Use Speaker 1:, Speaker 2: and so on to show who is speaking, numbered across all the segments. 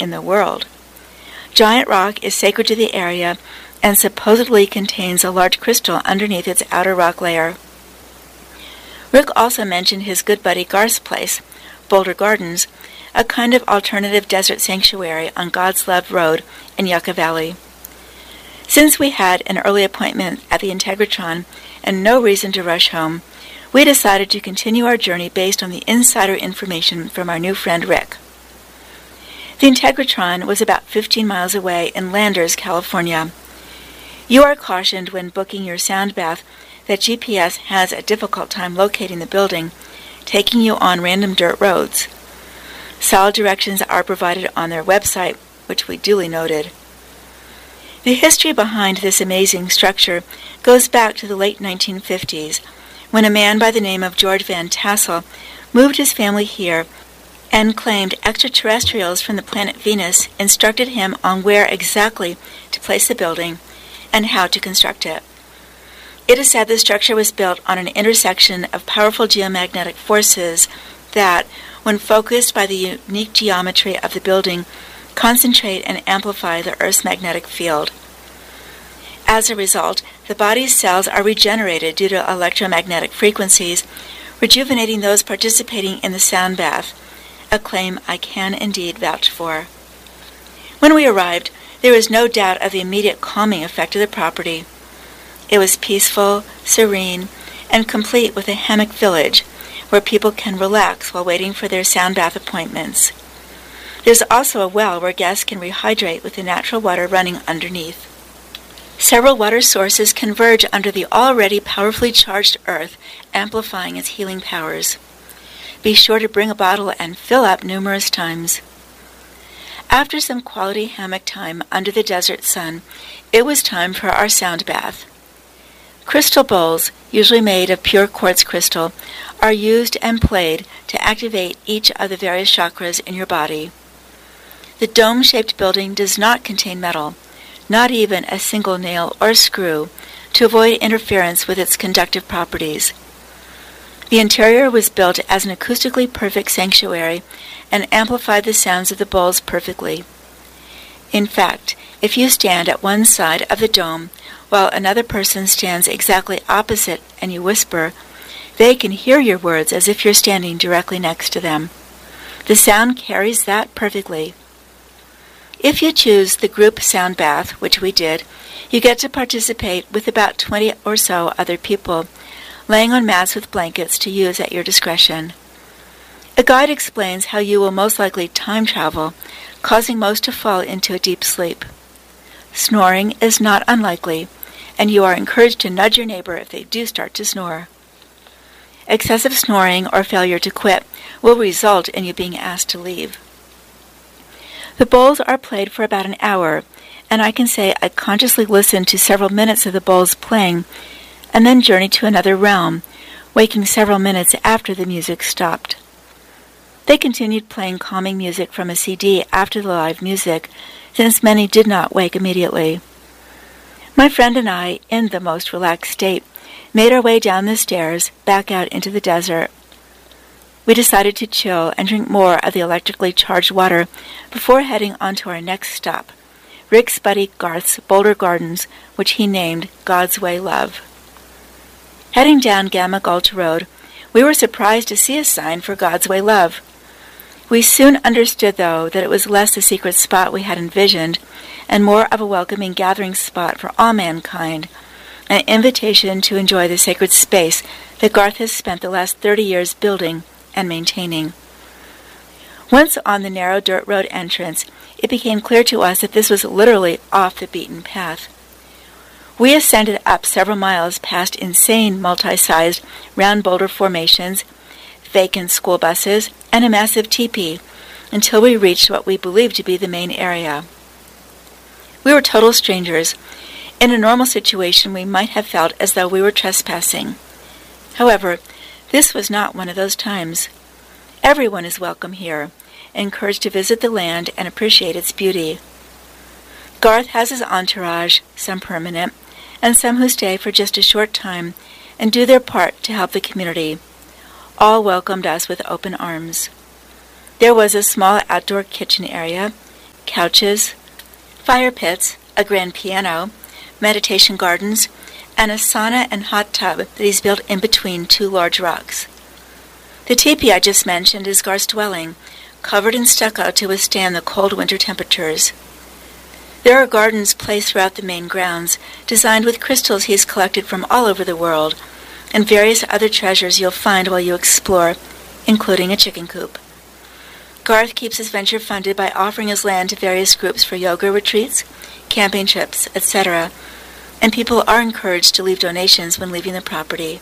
Speaker 1: in the world. Giant Rock is sacred to the area and supposedly contains a large crystal underneath its outer rock layer. Rick also mentioned his good buddy Garth's place, Boulder Gardens, a kind of alternative desert sanctuary on God's Love Road in Yucca Valley. Since we had an early appointment at the Integratron and no reason to rush home, we decided to continue our journey based on the insider information from our new friend Rick. The Integratron was about 15 miles away in Landers, California. You are cautioned when booking your sound bath that GPS has a difficult time locating the building, taking you on random dirt roads. Solid directions are provided on their website, which we duly noted. The history behind this amazing structure goes back to the late 1950s, when a man by the name of George Van Tassel moved his family here and claimed extraterrestrials from the planet Venus instructed him on where exactly to place the building and how to construct it. It is said the structure was built on an intersection of powerful geomagnetic forces that, when focused by the unique geometry of the building, concentrate and amplify the Earth's magnetic field. As a result, the body's cells are regenerated due to electromagnetic frequencies, rejuvenating those participating in the sound bath, a claim I can indeed vouch for. When we arrived, there was no doubt of the immediate calming effect of the property. It was peaceful, serene, and complete with a hammock village where people can relax while waiting for their sound bath appointments. There's also a well where guests can rehydrate with the natural water running underneath. Several water sources converge under the already powerfully charged earth, amplifying its healing powers. Be sure to bring a bottle and fill up numerous times. After some quality hammock time under the desert sun, it was time for our sound bath. Crystal bowls, usually made of pure quartz crystal, are used and played to activate each of the various chakras in your body. The dome-shaped building does not contain metal, not even a single nail or screw, to avoid interference with its conductive properties. The interior was built as an acoustically perfect sanctuary and amplified the sounds of the bowls perfectly. In fact, if you stand at one side of the dome while another person stands exactly opposite and you whisper, they can hear your words as if you're standing directly next to them. The sound carries that perfectly. If you choose the group sound bath, which we did, you get to participate with about 20 or so other people, laying on mats with blankets to use at your discretion. A guide explains how you will most likely time travel, causing most to fall into a deep sleep. Snoring is not unlikely, and you are encouraged to nudge your neighbor if they do start to snore. Excessive snoring or failure to quit will result in you being asked to leave. The bowls are played for about an hour, and I can say I consciously listened to several minutes of the bowls playing, and then journeyed to another realm, waking several minutes after the music stopped. They continued playing calming music from a CD after the live music, since many did not wake immediately. My friend and I, in the most relaxed state, made our way down the stairs back out into the desert. We decided to chill and drink more of the electrically charged water before heading on to our next stop, Rick's buddy Garth's Boulder Gardens, which he named God's Way Love. Heading down Gamma Gulch Road, we were surprised to see a sign for God's Way Love. We soon understood, though, that it was less a secret spot we had envisioned and more of a welcoming gathering spot for all mankind, an invitation to enjoy the sacred space that Garth has spent the last 30 years building and maintaining. Once on the narrow dirt road entrance, it became clear to us that this was literally off the beaten path. We ascended up several miles past insane multi-sized round boulder formations, vacant school buses, and a massive teepee, until we reached what we believed to be the main area. We were total strangers. In a normal situation, we might have felt as though we were trespassing. However, this was not one of those times. Everyone is welcome here, encouraged to visit the land and appreciate its beauty. Garth has his entourage, some permanent, and some who stay for just a short time and do their part to help the community. All welcomed us with open arms. There was a small outdoor kitchen area, couches, fire pits, a grand piano, meditation gardens, and a sauna and hot tub that he's built in between two large rocks. The teepee I just mentioned is Garth's dwelling, covered in stucco to withstand the cold winter temperatures. There are gardens placed throughout the main grounds, designed with crystals he's collected from all over the world, and various other treasures you'll find while you explore, including a chicken coop. Garth keeps his venture funded by offering his land to various groups for yoga retreats, camping trips, etc., and people are encouraged to leave donations when leaving the property.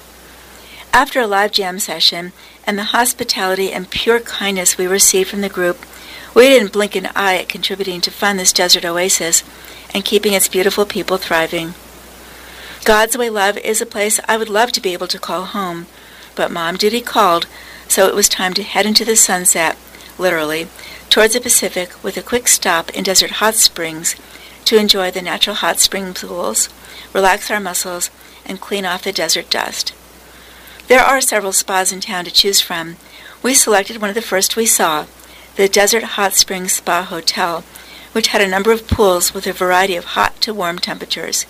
Speaker 1: After a live jam session and the hospitality and pure kindness we received from the group, we didn't blink an eye at contributing to fund this desert oasis and keeping its beautiful people thriving. God's Way Love is a place I would love to be able to call home, but mom duty called, so it was time to head into the sunset, literally, towards the Pacific with a quick stop in Desert Hot Springs to enjoy the natural hot spring pools, relax our muscles, and clean off the desert dust. There are several spas in town to choose from. We selected one of the first we saw, the Desert Hot Springs Spa Hotel, which had a number of pools with a variety of hot to warm temperatures.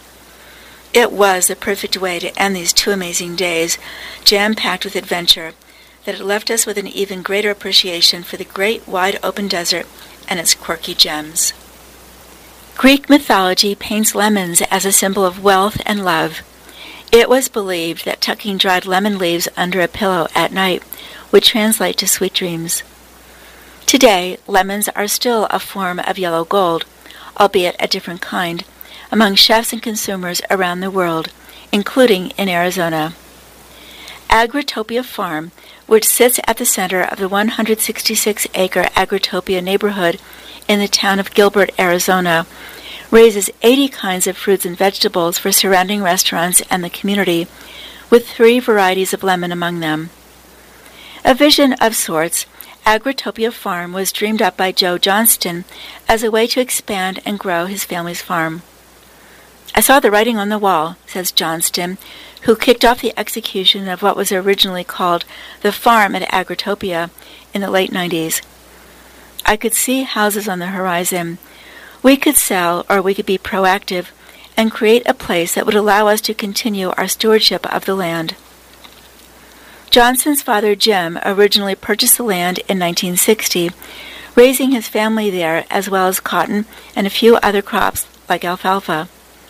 Speaker 1: It was the perfect way to end these 2 amazing days, jam-packed with adventure, that it left us with an even greater appreciation for the great wide-open desert and its quirky gems. Greek mythology paints lemons as a symbol of wealth and love. It was believed that tucking dried lemon leaves under a pillow at night would translate to sweet dreams. Today, lemons are still a form of yellow gold, albeit a different kind, among chefs and consumers around the world, including in Arizona. Agritopia Farm, which sits at the center of the 166-acre Agritopia neighborhood in the town of Gilbert, Arizona, raises 80 kinds of fruits and vegetables for surrounding restaurants and the community, with 3 varieties of lemon among them. A vision of sorts, Agritopia Farm was dreamed up by Joe Johnston as a way to expand and grow his family's farm. I saw the writing on the wall, says Johnston, who kicked off the execution of what was originally called the farm at Agritopia in the late 90s. I could see houses on the horizon. We could sell, or we could be proactive and create a place that would allow us to continue our stewardship of the land. Johnson's father, Jim, originally purchased the land in 1960, raising his family there as well as cotton and a few other crops like alfalfa.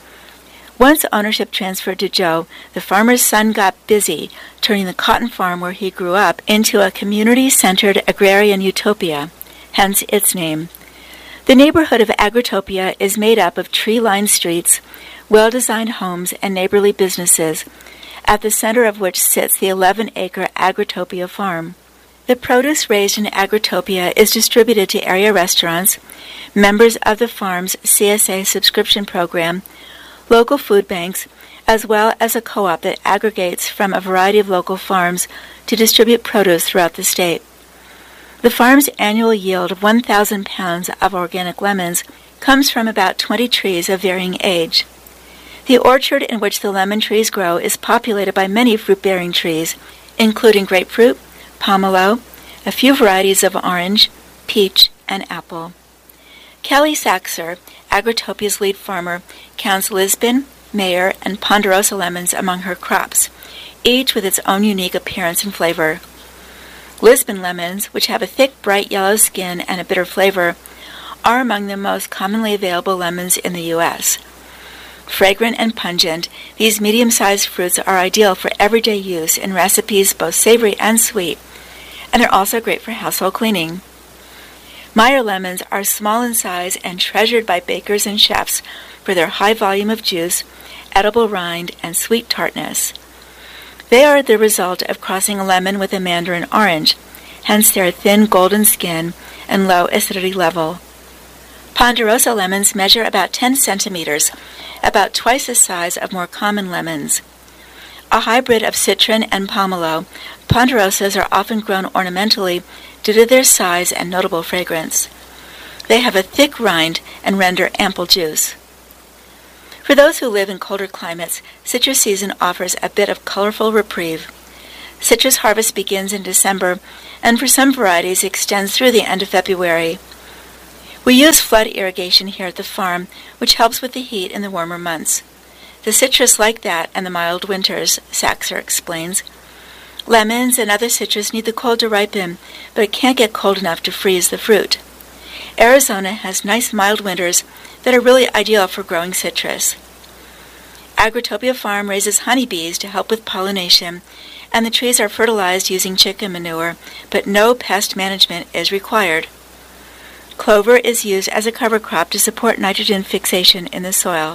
Speaker 1: Once ownership transferred to Joe, the farmer's son got busy turning the cotton farm where he grew up into a community-centered agrarian utopia, hence its name. The neighborhood of Agritopia is made up of tree-lined streets, well-designed homes, and neighborly businesses, at the center of which sits the 11-acre Agritopia farm. The produce raised in Agritopia is distributed to area restaurants, members of the farm's CSA subscription program, local food banks, as well as a co-op that aggregates from a variety of local farms to distribute produce throughout the state. The farm's annual yield of 1,000 pounds of organic lemons comes from about 20 trees of varying age. The orchard in which the lemon trees grow is populated by many fruit-bearing trees, including grapefruit, pomelo, a few varieties of orange, peach, and apple. Kelly Saxer, Agritopia's lead farmer, counts Lisbon, Mayer, and Ponderosa lemons among her crops, each with its own unique appearance and flavor. Lisbon lemons, which have a thick, bright yellow skin and a bitter flavor, are among the most commonly available lemons in the U.S. Fragrant and pungent, these medium-sized fruits are ideal for everyday use in recipes both savory and sweet, and they're also great for household cleaning. Meyer lemons are small in size and treasured by bakers and chefs for their high volume of juice, edible rind, and sweet tartness. They are the result of crossing a lemon with a mandarin orange, hence their thin golden skin and low acidity level. Ponderosa lemons measure about 10 centimeters, about twice the size of more common lemons. A hybrid of citron and pomelo, ponderosas are often grown ornamentally due to their size and notable fragrance. They have a thick rind and render ample juice. For those who live in colder climates, citrus season offers a bit of colorful reprieve. Citrus harvest begins in December, and for some varieties extends through the end of February. We use flood irrigation here at the farm, which helps with the heat in the warmer months. The citrus like that and the mild winters, Saxer explains. Lemons and other citrus need the cold to ripen, but it can't get cold enough to freeze the fruit. Arizona has nice mild winters that are really ideal for growing citrus. Agritopia Farm raises honeybees to help with pollination, and the trees are fertilized using chicken manure, but no pest management is required. Clover is used as a cover crop to support nitrogen fixation in the soil.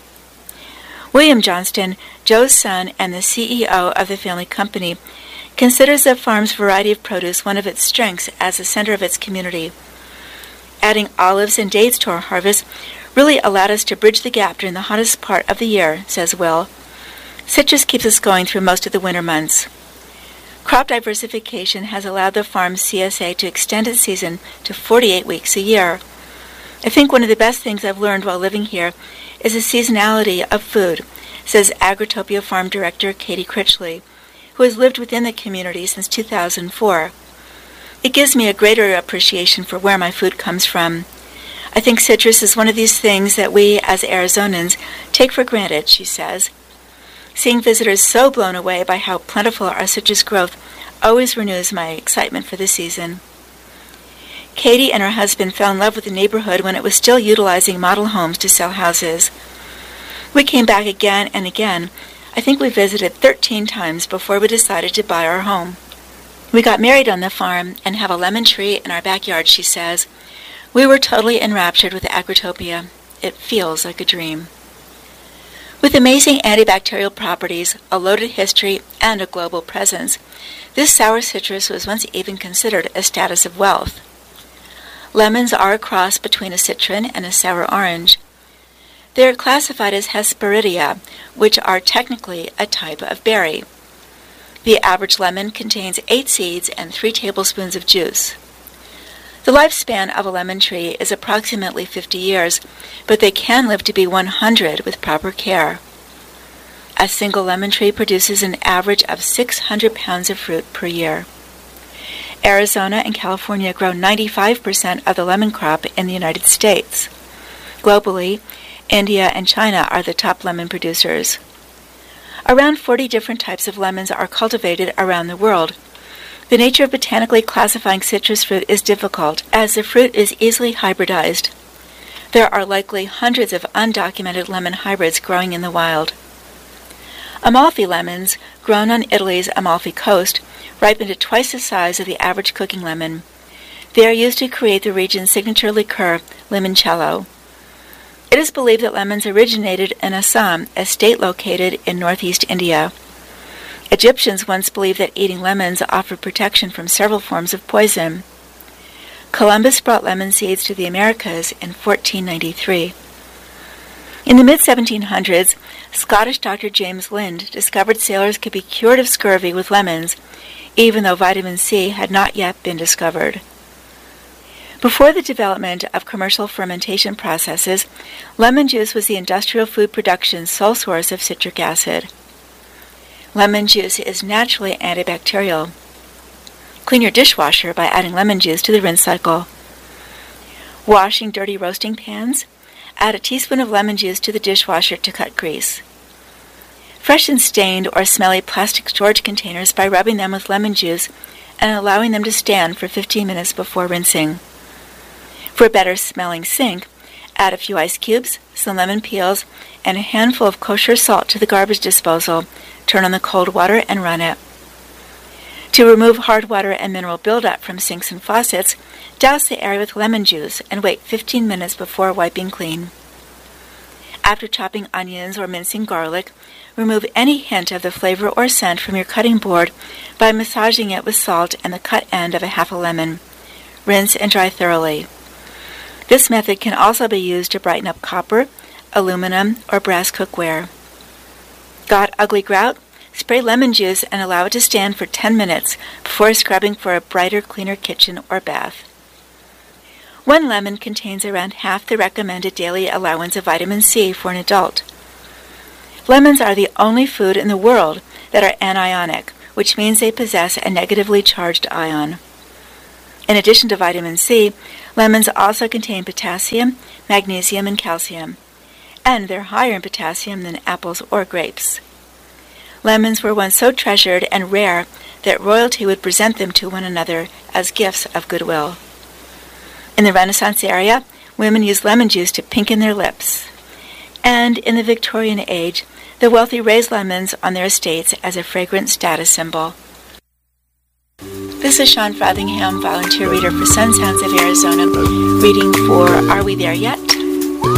Speaker 1: William Johnston, Joe's son and the CEO of the family company, considers the farm's variety of produce one of its strengths as the center of its community. Adding olives and dates to our harvest really allowed us to bridge the gap during the hottest part of the year, says Will. Citrus keeps us going through most of the winter months. Crop diversification has allowed the farm's CSA to extend its season to 48 weeks a year. I think one of the best things I've learned while living here is the seasonality of food, says Agritopia Farm Director Katie Critchley, who has lived within the community since 2004. It gives me a greater appreciation for where my food comes from. I think citrus is one of these things that we, as Arizonans, take for granted, she says. Seeing visitors so blown away by how plentiful our citrus growth always renews my excitement for the season. Katie and her husband fell in love with the neighborhood when it was still utilizing model homes to sell houses. We came back again and again. I think we visited 13 times before we decided to buy our home. We got married on the farm and have a lemon tree in our backyard, she says. We were totally enraptured with Agritopia. It feels like a dream. With amazing antibacterial properties, a loaded history, and a global presence, this sour citrus was once even considered a status of wealth. Lemons are a cross between a citron and a sour orange. They are classified as Hesperidia, which are technically a type of berry. The average lemon contains 8 seeds and 3 tablespoons of juice. The lifespan of a lemon tree is approximately 50 years, but they can live to be 100 with proper care. A single lemon tree produces an average of 600 pounds of fruit per year. Arizona and California grow 95% of the lemon crop in the United States. Globally, India and China are the top lemon producers. Around 40 different types of lemons are cultivated around the world. The nature of botanically classifying citrus fruit is difficult, as the fruit is easily hybridized. There are likely hundreds of undocumented lemon hybrids growing in the wild. Amalfi lemons, grown on Italy's Amalfi Coast, ripen to twice the size of the average cooking lemon. They are used to create the region's signature liqueur, limoncello. It is believed that lemons originated in Assam, a state located in northeast India. Egyptians once believed that eating lemons offered protection from several forms of poison. Columbus brought lemon seeds to the Americas in 1493. In the mid-1700s, Scottish Dr. James Lind discovered sailors could be cured of scurvy with lemons, even though vitamin C had not yet been discovered. Before the development of commercial fermentation processes, lemon juice was the industrial food production's sole source of citric acid. Lemon juice is naturally antibacterial. Clean your dishwasher by adding lemon juice to the rinse cycle. Washing dirty roasting pans? Add a teaspoon of lemon juice to the dishwasher to cut grease. Freshen stained or smelly plastic storage containers by rubbing them with lemon juice and allowing them to stand for 15 minutes before rinsing. For a better smelling sink, add a few ice cubes, some lemon peels, and a handful of kosher salt to the garbage disposal. Turn on the cold water and run it. To remove hard water and mineral buildup from sinks and faucets, douse the area with lemon juice and wait 15 minutes before wiping clean. After chopping onions or mincing garlic, remove any hint of the flavor or scent from your cutting board by massaging it with salt and the cut end of a half a lemon. Rinse and dry thoroughly. This method can also be used to brighten up copper, aluminum, or brass cookware. Got ugly grout? Spray lemon juice and allow it to stand for 10 minutes before scrubbing for a brighter, cleaner kitchen or bath. 1 lemon contains around half the recommended daily allowance of vitamin C for an adult. Lemons are the only food in the world that are anionic, which means they possess a negatively charged ion. In addition to vitamin C, Lemons also contain potassium, magnesium, and calcium, and they're higher in potassium than apples or grapes. Lemons were once so treasured and rare that royalty would present them to one another as gifts of goodwill. In the Renaissance era, women used lemon juice to pinken their lips. And in the Victorian age, the wealthy raised lemons on their estates as a fragrant status symbol. This is Sean Frothingham, volunteer reader for Sun Sounds of Arizona, reading for Are We There Yet?